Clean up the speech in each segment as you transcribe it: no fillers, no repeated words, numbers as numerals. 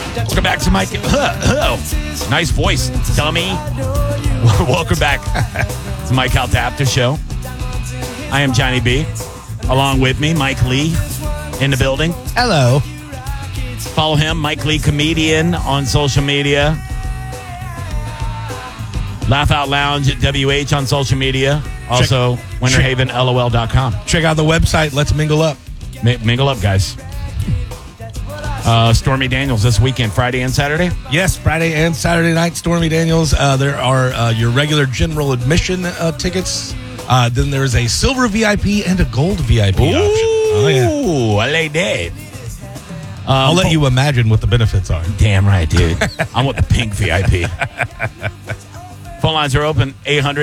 Welcome back to Mike. Nice voice, dummy. Welcome back to Mike Health After Show. I am Johnny B. Along with me, Mike Lee in the building. Hello. Follow him, Mike Lee Comedian, on social media. Laugh Out Lounge at WH on social media. Also, WinterhavenLOL.com. Check out the website. Let's mingle up. Mingle up, guys. Stormy Daniels this weekend, Friday and Saturday. Yes, Friday and Saturday night, Stormy Daniels. There are your regular general admission tickets. Then there's a silver VIP and a gold VIP option. Oh, yeah. I like that. I'll let you imagine what the benefits are. Damn right, dude. I want the pink VIP. Phone lines are open,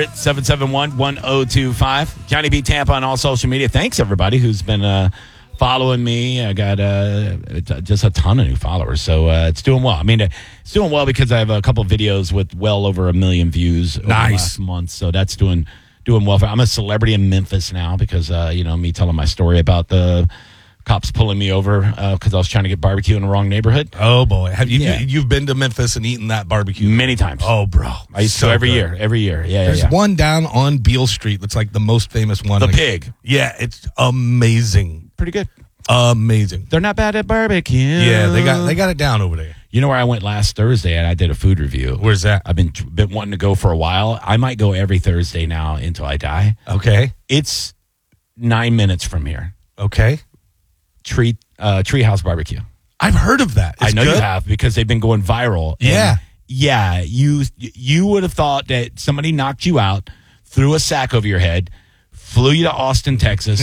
800-771-1025. Johnny B. Tampa on all social media. Thanks, everybody who's been following me. I got just a ton of new followers, so it's doing well. I mean, it's doing well because I have a couple of videos with well over 1 million views over the last month, so that's doing well. I'm a celebrity in Memphis now because, me telling my story about the cops pulling me over because I was trying to get barbecue in the wrong neighborhood. Oh, boy. You've been to Memphis and eaten that barbecue? Many times. Oh, bro. I used to every year. Yeah, There's one down on Beale Street that's like the most famous one. The Pig. Yeah, it's amazing. Pretty good. Amazing. They're not bad at barbecue. Yeah, they got it down over there. You know where I went last Thursday and I did a food review? Where's that? I've been wanting to go for a while. I might go every Thursday now until I die. Okay. It's 9 minutes from here. Okay. Treehouse Barbecue. I've heard of that. I know you have because they've been going viral. Yeah. Yeah, you would have thought that somebody knocked you out, threw a sack over your head, flew you to Austin, Texas,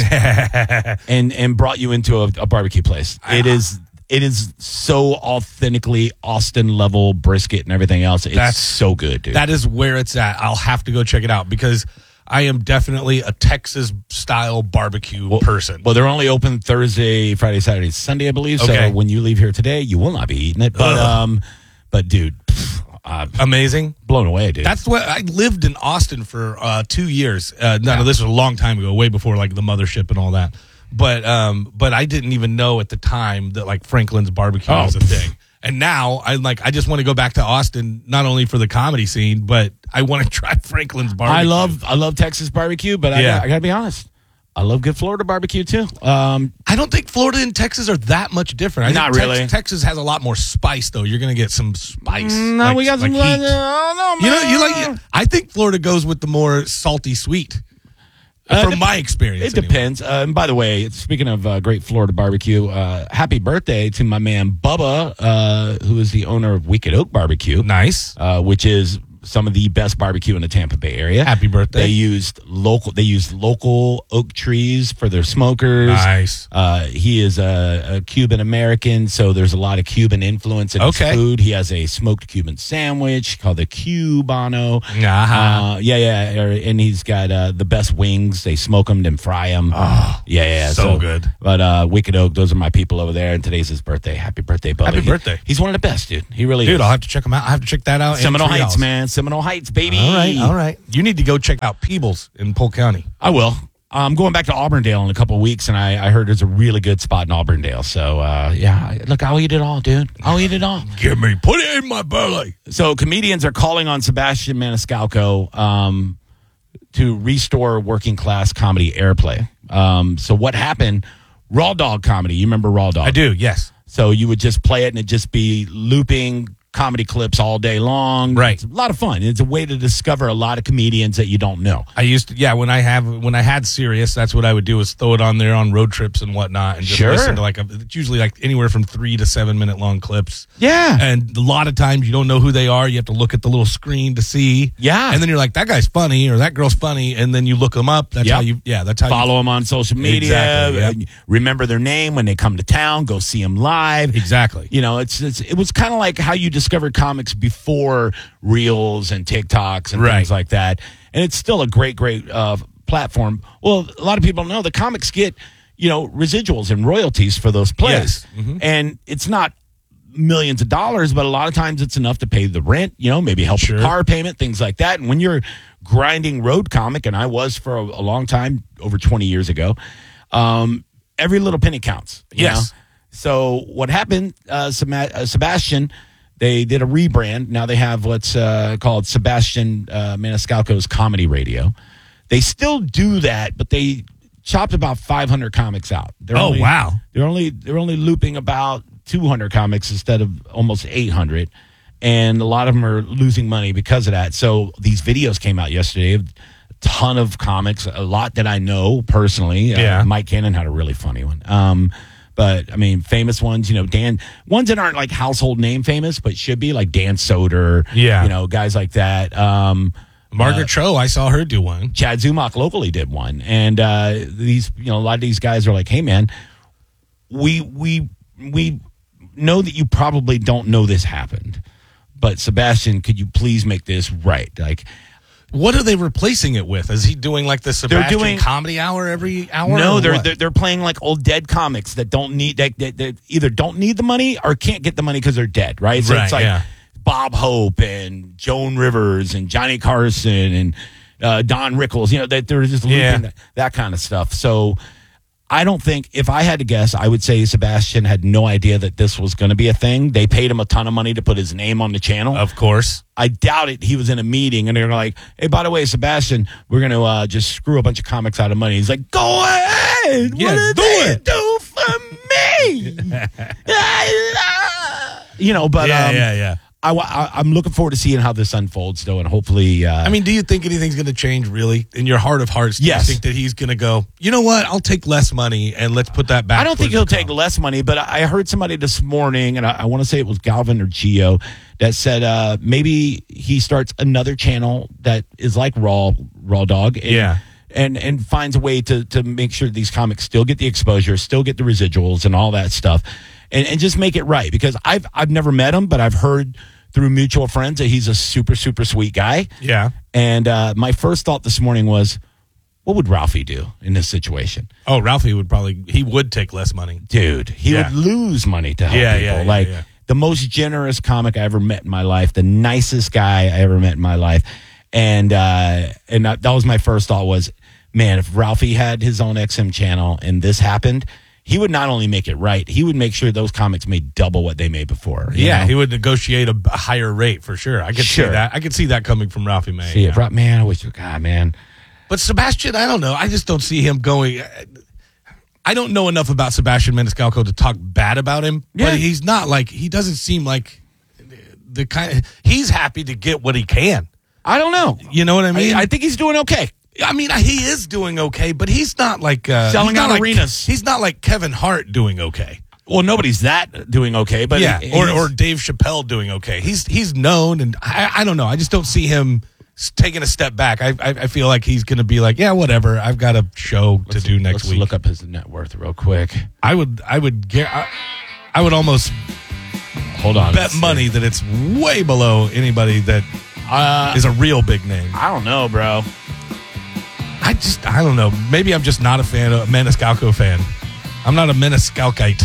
and brought you into a barbecue place. It is so authentically Austin level brisket and everything else. It's so good, dude. That is where it's at. I'll have to go check it out because I am definitely a Texas-style barbecue person. Well, they're only open Thursday, Friday, Saturday, Sunday, I believe. Okay. So when you leave here today, you will not be eating it. But dude, amazing, blown away, dude. That's what I lived in Austin for 2 years. No, this was a long time ago, way before like the mothership and all that. But I didn't even know at the time that like Franklin's barbecue was a thing. And now I just want to go back to Austin, not only for the comedy scene, but I want to try Franklin's barbecue. I love Texas barbecue, but I got to be honest. I love good Florida barbecue too. I don't think Florida and Texas are that much different. Not really. Texas has a lot more spice, though. You're going to get some spice. No, we got some. heat. I don't know, man. I think Florida goes with the more salty sweet. From my experience, it depends. And by the way, speaking of great Florida barbecue, happy birthday to my man Bubba, who is the owner of Wicked Oak Barbecue. Nice, which is some of the best barbecue in the Tampa Bay area. Happy birthday! They used local oak trees for their smokers. Nice. He is a Cuban American, so there's a lot of Cuban influence in his food. He has a smoked Cuban sandwich called the Cubano. And he's got the best wings. They smoke them, then fry them. Oh, so good. But Wicked Oak, those are my people over there, and today's his birthday. Happy birthday, Bubba. Happy birthday. He's one of the best, dude. He really is. Dude, I'll have to check him out. I have to check that out. Seminole Heights, man. Seminole Heights, baby. All right. You need to go check out Peebles in Polk County. I will. I'm going back to Auburndale in a couple of weeks, and I heard there's a really good spot in Auburndale. So, look, I'll eat it all, dude. I'll eat it all. Put it in my belly. So, comedians are calling on Sebastian Maniscalco to restore working class comedy airplay. So, what happened? Raw Dog comedy. You remember Raw Dog? I do, yes. So, you would just play it, and it'd just be looping comedy clips all day long. Right. It's a lot of fun. It's a way to discover a lot of comedians that you don't know. I used to, when I had Sirius, that's what I would do is throw it on there on road trips and whatnot and just listen to it's usually like anywhere from 3 to 7 minute long clips. Yeah. And a lot of times you don't know who they are. You have to look at the little screen to see. Yeah. And then you're like, that guy's funny or that girl's funny. And then you look them up. That's how you follow them on social media. Exactly. Remember their name when they come to town. Go see them live. Exactly. You know, it was kind of like how you discovered comics before Reels and TikToks and things like that. And it's still a great platform. Well, a lot of people know the comics get, residuals and royalties for those plays. Yes. Mm-hmm. And it's not millions of dollars, but a lot of times it's enough to pay the rent, maybe help the car payment, things like that. And when you're grinding road comic, and I was for a long time, over 20 years ago, every little penny counts. You know? So what happened, Sebastian, they did a rebrand. Now they have what's called Sebastian Maniscalco's Comedy Radio. They still do that, but they chopped about 500 comics out. Wow. They're only looping about 200 comics instead of almost 800. And a lot of them are losing money because of that. So these videos came out yesterday. A ton of comics, a lot that I know personally. Mike Cannon had a really funny one. But, I mean, famous ones, ones that aren't like household name famous, but should be, like Dan Soder, guys like that. Margaret Cho, I saw her do one. Chad Zumach locally did one. And these, a lot of these guys are like, hey, man, we know that you probably don't know this happened. But, Sebastian, could you please make this right? Like, what are they replacing it with? Is he doing like the Sebastian Comedy Hour every hour? No, they're playing like old dead comics that don't need that either don't need the money or can't get the money because they're dead, right? So it's like Bob Hope and Joan Rivers and Johnny Carson and Don Rickles. That they're just looping that kind of stuff. So I don't think, if I had to guess, I would say Sebastian had no idea that this was going to be a thing. They paid him a ton of money to put his name on the channel. Of course. I doubt it. He was in a meeting and they're like, hey, by the way, Sebastian, we're going to just screw a bunch of comics out of money. He's like, go ahead. Yeah, what did they do for me? But I'm looking forward to seeing how this unfolds, though, and hopefully... do you think anything's going to change, really? In your heart of hearts, do you think that he's going to go, you know what, I'll take less money, and let's put that back? I don't think he'll take less money, but I heard somebody this morning, and I want to say it was Galvin or Gio, that said maybe he starts another channel that is like Raw Dog. And finds a way to make sure these comics still get the exposure, still get the residuals, and all that stuff, and just make it right. Because I've never met him, but I've heard through mutual friends that he's a super, super sweet guy. Yeah. And my first thought this morning was, what would Ralphie do in this situation? Oh, Ralphie would take less money. Dude, he would lose money to help people. The most generous comic I ever met in my life, the nicest guy I ever met in my life. And that was my first thought was, man, if Ralphie had his own XM channel and this happened, he would not only make it right, he would make sure those comics made double what they made before. He would negotiate a higher rate for sure. I could see that. I could see that coming from Ralphie May. Man, I wish you, God, man. But Sebastian, I don't know. I just don't see him going. I don't know enough about Sebastian Maniscalco to talk bad about him. Yeah. But he's not like, he doesn't seem like the kind of, he's happy to get what he can. I don't know. You know what I mean? I think he's doing okay. I mean, he is doing okay, but he's not like selling out arenas. He's not like Kevin Hart doing okay. Well, nobody's that doing okay, but or Dave Chappelle doing okay. He's known, and I don't know. I just don't see him taking a step back. I feel like he's going to be like, yeah, whatever. I've got a show to do next week. Look up his net worth real quick. I would almost bet money that it's way below anybody that is a real big name. I don't know, bro. I don't know. Maybe I'm just not a Maniscalco fan. I'm not a Maniscalkite.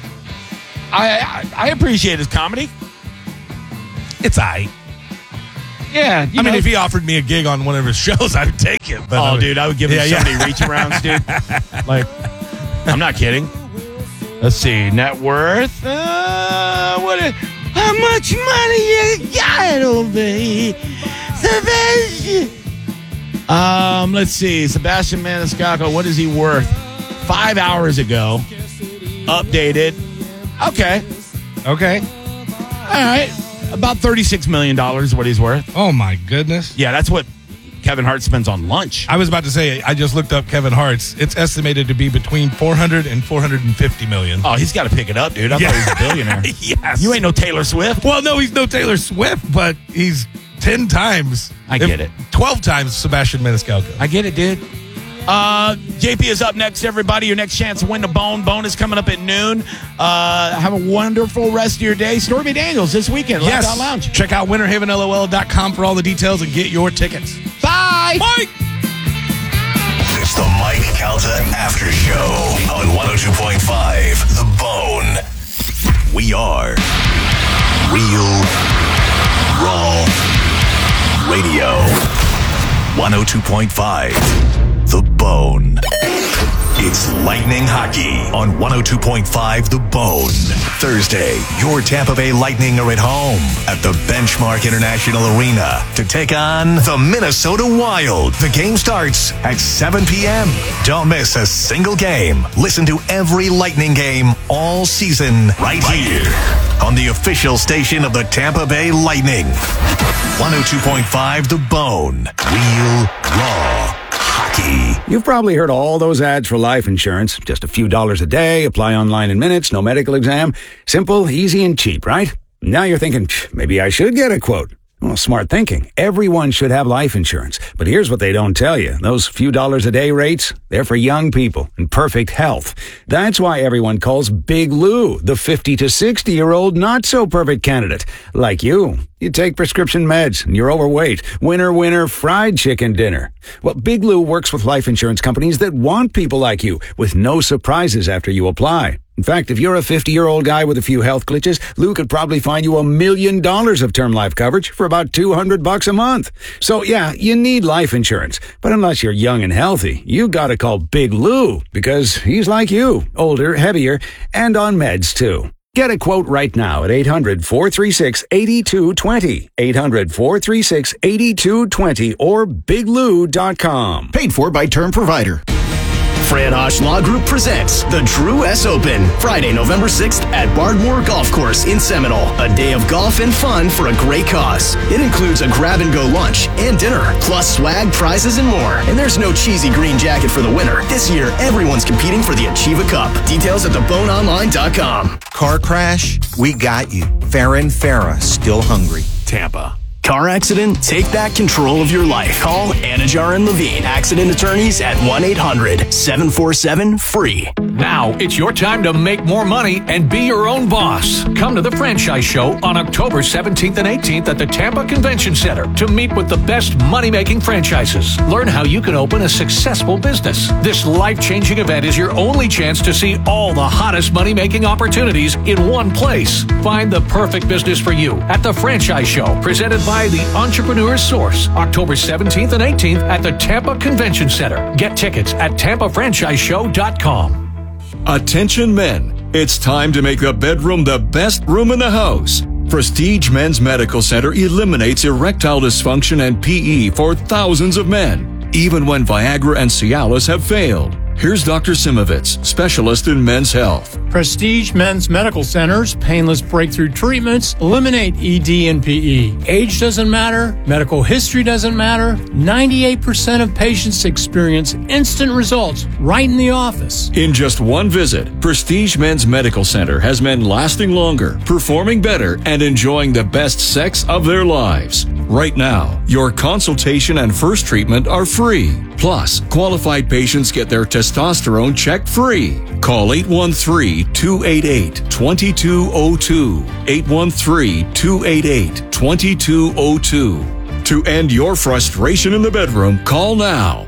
I appreciate his comedy. It's aight. Yeah. I mean, if he offered me a gig on one of his shows, I would take it. But dude, I would give him so many reach arounds, dude. Like, I'm not kidding. Let's see. Net worth. How much money you got over here? Sebastian. Let's see. Sebastian Maniscalco, what is he worth? 5 hours ago. Updated. Okay. All right. About $36 million is what he's worth. Oh, my goodness. Yeah, that's what Kevin Hart spends on lunch. I was about to say, I just looked up Kevin Hart's. It's estimated to be between $400 and $450 million. Oh, he's got to pick it up, dude. I thought he was a billionaire. Yes. You ain't no Taylor Swift. Well, no, he's no Taylor Swift, but he's 10 times. I get it. 12 times Sebastian Maniscalco. I get it, dude. JP is up next, everybody. Your next chance to win the Bone. Bone is coming up at noon. Have a wonderful rest of your day. Stormy Daniels this weekend. Yes. Lockout Lounge. Check out winterhavenlol.com for all the details and get your tickets. Bye. Bye. It's the Mike Calta After Show on 102.5 The Bone. We are Real Raw Radio. 102.5 The Bone. It's Lightning Hockey on 102.5 The Bone. Thursday, your Tampa Bay Lightning are at home at the Benchmark International Arena to take on the Minnesota Wild. The game starts at 7 p.m. Don't miss a single game. Listen to every Lightning game all season right here on the official station of the Tampa Bay Lightning. 102.5 The Bone. Real, raw hockey. You've probably heard all those ads for life insurance. Just a few dollars a day, apply online in minutes, no medical exam. Simple, easy, and cheap, right? Now you're thinking, maybe I should get a quote. Well, smart thinking. Everyone should have life insurance. But here's what they don't tell you. Those few dollars a day rates, they're for young people in perfect health. That's why everyone calls Big Lou the 50 to 60-year-old not-so-perfect candidate. Like you. You take prescription meds and you're overweight. Winner, fried chicken dinner. Well, Big Lou works with life insurance companies that want people like you with no surprises after you apply. In fact, if you're a 50-year-old guy with a few health glitches, Lou could probably find you $1 million of term life coverage for about $200 a month. So yeah, you need life insurance. But unless you're young and healthy, you gotta call Big Lou because he's like you, older, heavier, and on meds too. Get a quote right now at 800-436-8220. 800-436-8220 or biglou.com. Paid for by Term Provider. Fran Hosh Law Group presents the Drew S. Open, Friday, November 6th at Bardmore Golf Course in Seminole. A day of golf and fun for a great cause. It includes a grab-and-go lunch and dinner, plus swag, prizes, and more. And there's no cheesy green jacket for the winner. This year, everyone's competing for the Achieva Cup. Details at theboneonline.com. Car crash? We got you. Farron Farah, still hungry. Tampa. Car accident? Take back control of your life. Call Anajar and Levine, accident attorneys at 1-800-747-FREE. Now it's your time to make more money and be your own boss. Come to the Franchise Show on October 17th and 18th at the Tampa Convention Center to meet with the best money-making franchises. Learn how you can open a successful business. This life-changing event is your only chance to see all the hottest money-making opportunities in one place. Find the perfect business for you at the Franchise Show, presented by the Entrepreneur's Source, October 17th and 18th at the Tampa Convention Center. Get tickets at TampaFranchiseShow.com. Attention men, it's time to make the bedroom the best room in the house. Prestige Men's Medical Center eliminates erectile dysfunction and PE for thousands of men, even when Viagra and Cialis have failed. Here's Dr. Simovitz, specialist in men's health. Prestige Men's Medical Center's painless breakthrough treatments eliminate ED and PE. Age doesn't matter. Medical history doesn't matter. 98% of patients experience instant results right in the office. In just one visit, Prestige Men's Medical Center has men lasting longer, performing better, and enjoying the best sex of their lives. Right now, your consultation and first treatment are free. Plus, qualified patients get their testosterone checked free. Call 813-288-2202. 813-288-2202. To end your frustration in the bedroom, call now.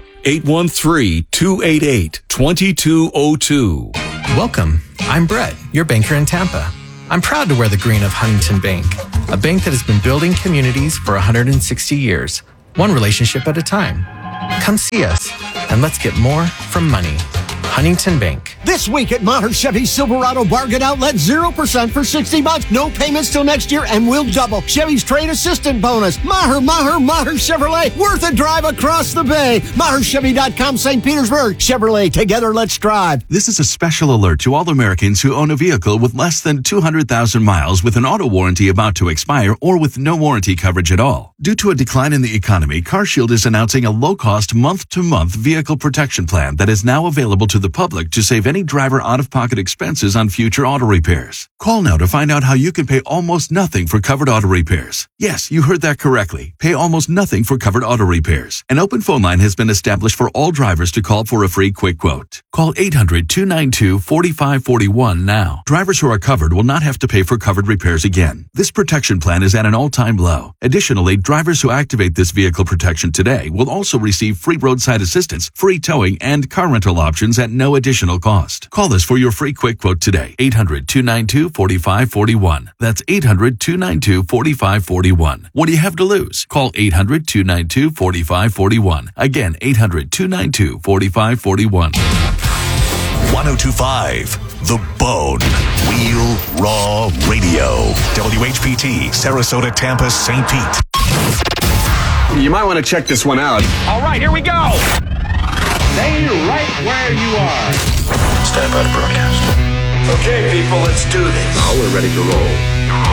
813-288-2202. Welcome. I'm Brett, your banker in Tampa. I'm proud to wear the green of Huntington Bank, a bank that has been building communities for 160 years, one relationship at a time. Come see us, and let's get more from money. Huntington Bank. This week at Maher Chevy Silverado Bargain Outlet, 0% for 60 months. No payments till next year, and we'll double Chevy's trade assistant bonus. Maher Chevrolet, worth a drive across the bay. MaherChevy.com, St. Petersburg. Chevrolet, together let's drive. This is a special alert to all Americans who own a vehicle with less than 200,000 miles with an auto warranty about to expire or with no warranty coverage at all. Due to a decline in the economy, CarShield is announcing a low-cost month-to-month vehicle protection plan that is now available to the public to save any driver out-of-pocket expenses on future auto repairs. Call now to find out how you can pay almost nothing for covered auto repairs. Yes, you heard that correctly. Pay almost nothing for covered auto repairs. An open phone line has been established for all drivers to call for a free quick quote. Call 800-292-4541 now. Drivers who are covered will not have to pay for covered repairs again. This protection plan is at an all-time low. Additionally, drivers who activate this vehicle protection today will also receive free roadside assistance, free towing, and car rental options at no additional cost. Call us for your free quick quote today. 800-292-4541. That's 800-292-4541. What do you have to lose? Call 800-292-4541. Again, 800-292-4541. 102.5 The Bone. Real Raw Radio. WHPT, Sarasota, Tampa, St. Pete. You might want to check this one out. All right, here we go. Stay right where you are. Stand by to broadcast. Okay, people, let's do this. Now we're ready to roll.